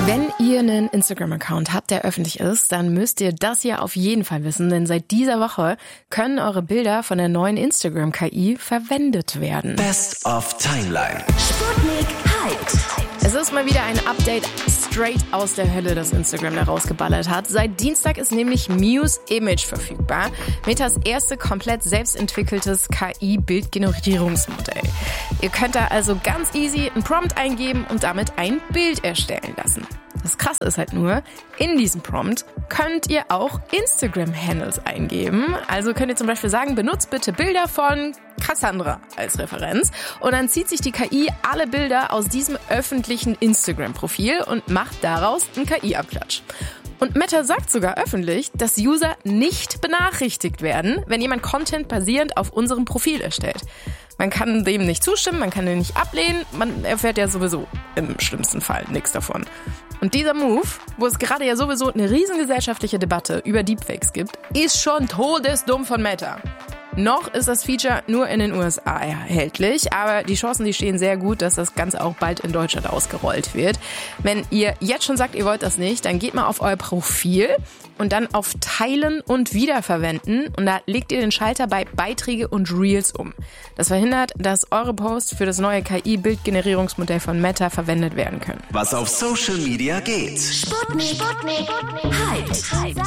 Wenn ihr einen Instagram-Account habt, der öffentlich ist, dann müsst ihr das ja auf jeden Fall wissen, denn seit dieser Woche können eure Bilder von der neuen Instagram-KI verwendet werden. Best of Timeline. Sputnik Hyped. Es ist mal wieder ein Update straight aus der Hölle, das Instagram da rausgeballert hat. Seit Dienstag ist nämlich Muse Image verfügbar. Metas erste komplett selbstentwickeltes KI-Bildgenerierungsmodell. Ihr könnt da also ganz easy einen Prompt eingeben und damit ein Bild erstellen lassen. Das Krasse ist halt nur, in diesem Prompt könnt ihr auch Instagram-Handles eingeben. Also könnt ihr zum Beispiel sagen, benutzt bitte Bilder von Cassandra als Referenz. Und dann zieht sich die KI alle Bilder aus diesem öffentlichen Instagram-Profil und macht daraus einen KI-Abklatsch. Und Meta sagt sogar öffentlich, dass User nicht benachrichtigt werden, wenn jemand Content basierend auf unserem Profil erstellt. Man kann dem nicht zustimmen, man kann den nicht ablehnen, man erfährt ja sowieso im schlimmsten Fall nichts davon. Und dieser Move, wo es gerade ja sowieso eine riesen gesellschaftliche Debatte über Deepfakes gibt, ist schon todesdumm von Meta. Noch ist das Feature nur in den USA erhältlich, aber die Chancen, die stehen sehr gut, dass das Ganze auch bald in Deutschland ausgerollt wird. Wenn ihr jetzt schon sagt, ihr wollt das nicht, dann geht mal auf euer Profil und dann auf Teilen und Wiederverwenden und da legt ihr den Schalter bei Beiträge und Reels um. Das verhindert, dass eure Posts für das neue KI-Bildgenerierungsmodell von Meta verwendet werden können. Was auf Social Media geht. Sputnik Hyped.